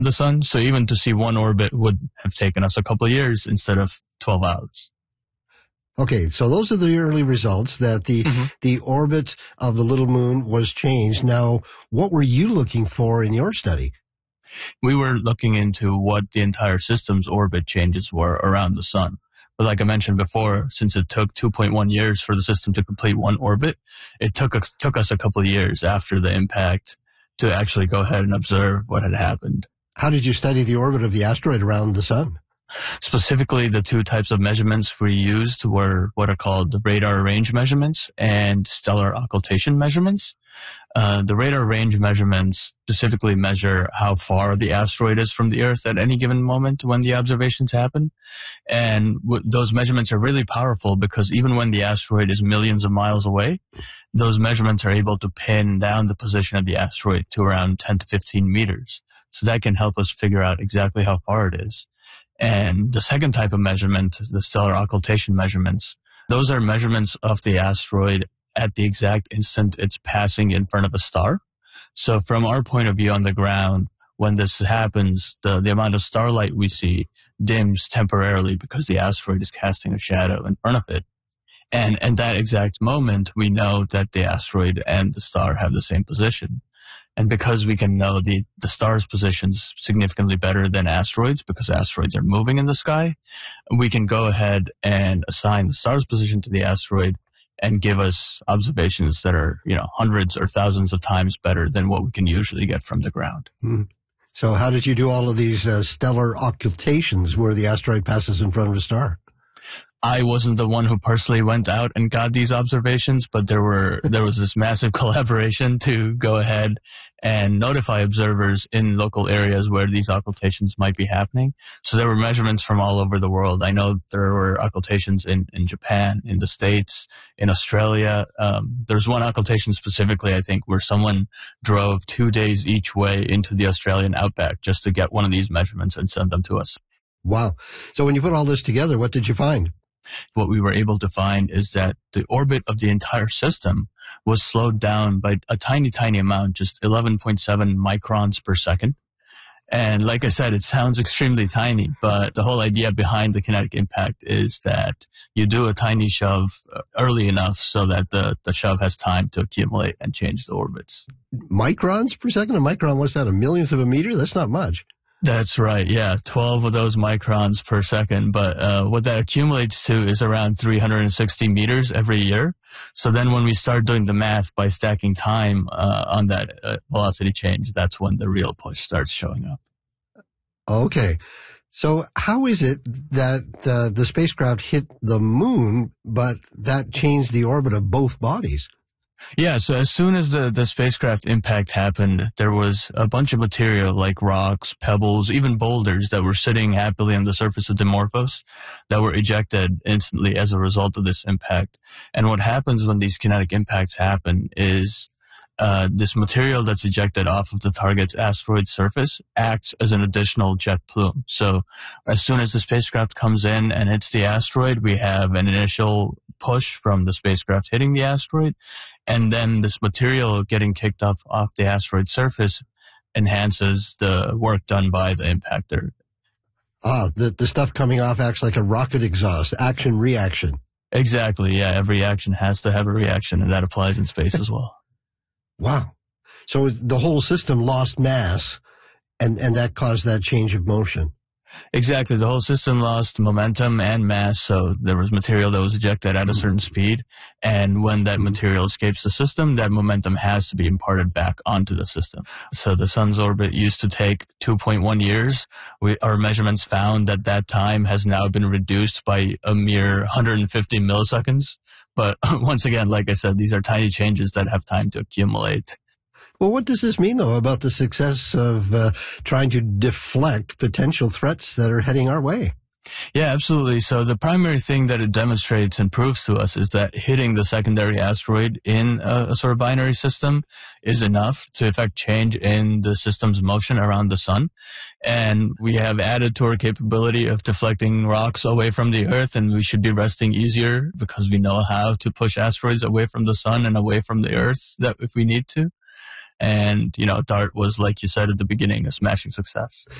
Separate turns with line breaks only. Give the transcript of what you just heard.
the sun. So even to see one orbit would have taken us a couple of years instead of 12 hours.
Okay, so those are the early results, that the orbit of the little moon was changed. Now, what were you looking for in your study?
We were looking into what the entire system's orbit changes were around the sun. But like I mentioned before, since it took 2.1 years for the system to complete one orbit, it took us a couple of years after the impact to actually go ahead and observe what had happened.
How did you study the orbit of the asteroid around the sun?
Specifically, the two types of measurements we used were what are called the radar range measurements and stellar occultation measurements. The radar range measurements specifically measure how far the asteroid is from the Earth at any given moment when the observations happen. And those measurements are really powerful because even when the asteroid is millions of miles away, those measurements are able to pin down the position of the asteroid to around 10 to 15 meters. So that can help us figure out exactly how far it is. And the second type of measurement, the stellar occultation measurements, those are measurements of the asteroid at the exact instant it's passing in front of a star. So from our point of view on the ground, when this happens, the amount of starlight we see dims temporarily because the asteroid is casting a shadow in front of it. And at that exact moment, we know that the asteroid and the star have the same position. And because we can know the star's positions significantly better than asteroids, because asteroids are moving in the sky, we can go ahead and assign the star's position to the asteroid and give us observations that are, hundreds or thousands of times better than what we can usually get from the ground.
So how did you do all of these stellar occultations where the asteroid passes in front of a star?
I wasn't the one who personally went out and got these observations, but there was this massive collaboration to go ahead and notify observers in local areas where these occultations might be happening. So there were measurements from all over the world. I know there were occultations in Japan, in the States, in Australia. There's one occultation specifically, I think, where someone drove 2 days each way into the Australian outback just to get one of these measurements and send them to us.
Wow. So when you put all this together, what did you find?
What we were able to find is that the orbit of the entire system was slowed down by a tiny, tiny amount, just 11.7 microns per second. And like I said, it sounds extremely tiny, but the whole idea behind the kinetic impact is that you do a tiny shove early enough so that the shove has time to accumulate and change the orbits.
Microns per second? A micron, what's that, a millionth of a meter? That's not much.
That's right, yeah, 12 of those microns per second, but what that accumulates to is around 360 meters every year. So then when we start doing the math by stacking time on that velocity change, that's when the real push starts showing up.
Okay. So how is it that the spacecraft hit the moon, but that changed the orbit of both bodies?
Yeah, so as soon as the spacecraft impact happened, there was a bunch of material like rocks, pebbles, even boulders that were sitting happily on the surface of Dimorphos that were ejected instantly as a result of this impact. And what happens when these kinetic impacts happen is this material that's ejected off of the target's asteroid surface acts as an additional jet plume. So as soon as the spacecraft comes in and hits the asteroid, we have an initial push from the spacecraft hitting the asteroid, and then this material getting kicked up off the asteroid surface enhances the work done by the impactor.
The stuff coming off acts like a rocket exhaust, action-reaction.
Exactly, yeah. Every action has to have a reaction, and that applies in space as well.
Wow. So the whole system lost mass, and that caused that change of motion.
Exactly. The whole system lost momentum and mass, so there was material that was ejected at a certain speed, and when that material escapes the system, that momentum has to be imparted back onto the system. So the sun's orbit used to take 2.1 years. Our measurements found that time has now been reduced by a mere 150 milliseconds. But once again, like I said, these are tiny changes that have time to accumulate.
Well, what does this mean, though, about the success of trying to deflect potential threats that are heading our way?
Yeah, absolutely. So the primary thing that it demonstrates and proves to us is that hitting the secondary asteroid in a sort of binary system is enough to affect change in the system's motion around the sun. And we have added to our capability of deflecting rocks away from the Earth, and we should be resting easier because we know how to push asteroids away from the sun and away from the Earth that if we need to. And, DART was, like you said at the beginning, a smashing success.